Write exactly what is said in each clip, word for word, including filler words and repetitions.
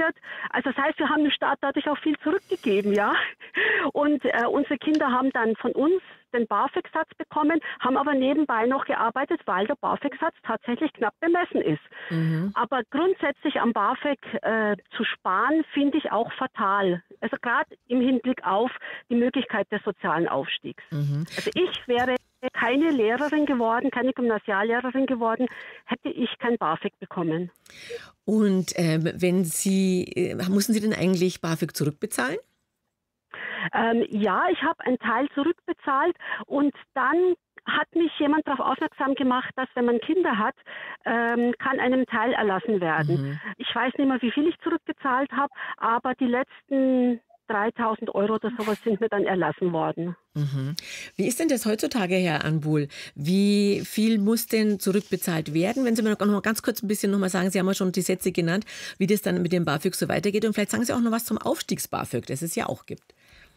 studiert. Also das heißt, wir haben dem Staat dadurch auch viel zurückgegeben, ja. Und äh, unsere Kinder haben dann von uns den BAföG-Satz bekommen, haben aber nebenbei noch gearbeitet, weil der BAföG-Satz tatsächlich knapp bemessen ist. Mhm. Aber grundsätzlich am BAföG äh, zu sparen, finde ich auch fatal. Also gerade im Hinblick auf die Möglichkeit des sozialen Aufstiegs. Mhm. Also ich wäre keine Lehrerin geworden, keine Gymnasiallehrerin geworden, hätte ich kein BAföG bekommen. Und ähm, wenn Sie, äh, mussten Sie denn eigentlich BAföG zurückbezahlen? Ähm, ja, ich habe einen Teil zurückbezahlt und dann hat mich jemand darauf aufmerksam gemacht, dass wenn man Kinder hat, ähm, kann einem Teil erlassen werden. Mhm. Ich weiß nicht mehr, wie viel ich zurückgezahlt habe, aber die letzten dreitausend Euro oder sowas sind mir dann erlassen worden. Mhm. Wie ist denn das heutzutage, Herr Anbul? Wie viel muss denn zurückbezahlt werden? Wenn Sie mir noch mal ganz kurz ein bisschen noch mal sagen, Sie haben ja schon die Sätze genannt, wie das dann mit dem BAföG so weitergeht. Und vielleicht sagen Sie auch noch was zum Aufstiegs-BAföG, das es ja auch gibt.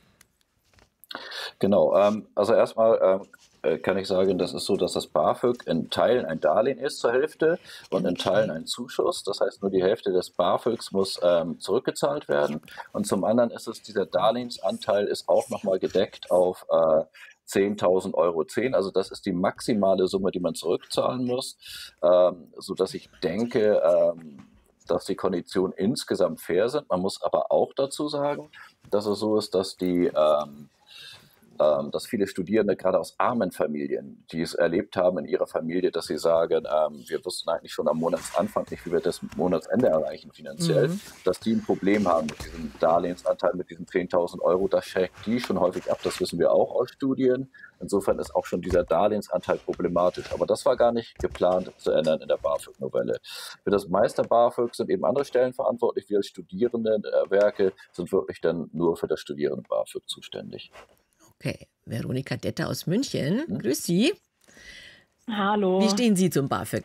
Genau, ähm, also erstmal ähm, äh, kann ich sagen, das ist so, dass das BAföG in Teilen ein Darlehen ist zur Hälfte und in Teilen ein Zuschuss. Das heißt, nur die Hälfte des BAföGs muss ähm, zurückgezahlt werden. Und zum anderen ist es, dieser Darlehensanteil ist auch nochmal gedeckt auf äh, zehntausend Euro zehn. Also das ist die maximale Summe, die man zurückzahlen muss, ähm, sodass ich denke, ähm, dass die Konditionen insgesamt fair sind. Man muss aber auch dazu sagen, dass es so ist, dass die ähm, ähm, dass viele Studierende gerade aus armen Familien, die es erlebt haben in ihrer Familie, dass sie sagen, ähm, wir wussten eigentlich schon am Monatsanfang nicht, wie wir das Monatsende erreichen finanziell, Mhm. dass die ein Problem haben mit diesem Darlehensanteil, mit diesen zehntausend Euro. Das schreckt die schon häufig ab, das wissen wir auch aus Studien. Insofern ist auch schon dieser Darlehensanteil problematisch. Aber das war gar nicht geplant zu ändern in der BAföG-Novelle. Für das Meister-BAföG sind eben andere Stellen verantwortlich. Wir als Studierendenwerke sind wirklich dann nur für das Studierenden-BAföG zuständig. Okay, Veronika Detter aus München. Hm? Grüß Sie. Hallo. Wie stehen Sie zum BAföG?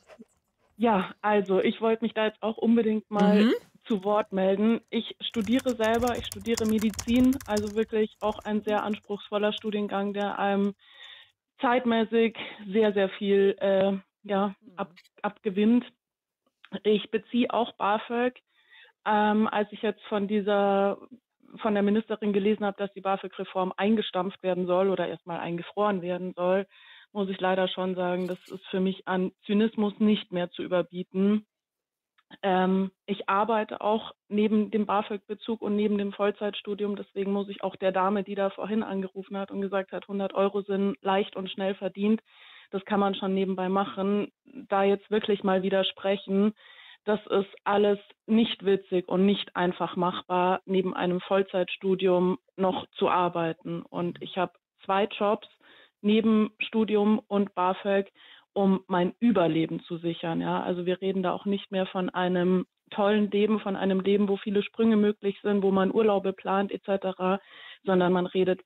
Ja, also ich wollte mich da jetzt auch unbedingt mal Mhm. zu Wort melden. Ich studiere selber, ich studiere Medizin, also wirklich auch ein sehr anspruchsvoller Studiengang, der einem zeitmäßig sehr, sehr viel äh, ja, ab, abgewinnt. Ich beziehe auch BAföG. Ähm, als ich jetzt von dieser von der Ministerin gelesen habe, dass die BAföG-Reform eingestampft werden soll oder erstmal eingefroren werden soll, muss ich leider schon sagen, das ist für mich an Zynismus nicht mehr zu überbieten. Ähm, ich arbeite auch neben dem BAföG-Bezug und neben dem Vollzeitstudium, deswegen muss ich auch der Dame, die da vorhin angerufen hat und gesagt hat, hundert Euro sind leicht und schnell verdient, das kann man schon nebenbei machen, da jetzt wirklich mal widersprechen. Das ist alles nicht witzig und nicht einfach machbar, neben einem Vollzeitstudium noch zu arbeiten. Und ich habe zwei Jobs neben Studium und BAföG, um mein Überleben zu sichern. Ja, also wir reden da auch nicht mehr von einem tollen Leben, von einem Leben, wo viele Sprünge möglich sind, wo man Urlaube plant et cetera, sondern man redet